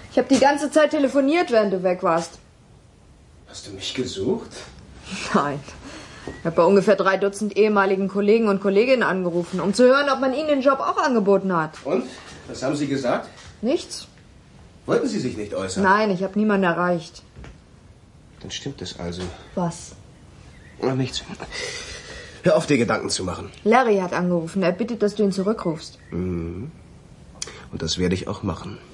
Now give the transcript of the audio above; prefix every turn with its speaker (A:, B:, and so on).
A: Ich habe die ganze Zeit telefoniert, während du weg warst.
B: Hast du mich gesucht?
A: Nein. Ich habe bei ungefähr 3 Dutzend ehemaligen Kollegen und Kolleginnen angerufen, um zu hören, ob man ihnen den Job auch angeboten hat.
B: Und? Was haben Sie gesagt?
A: Nichts.
B: Wollten Sie sich nicht äußern?
A: Nein, ich habe niemanden erreicht.
B: Dann stimmt es also.
A: Was?
B: Ach, nichts. Hör auf, dir Gedanken zu machen.
A: Larry hat angerufen. Er bittet, dass du ihn zurückrufst.
B: Mhm. Und das werde ich auch machen.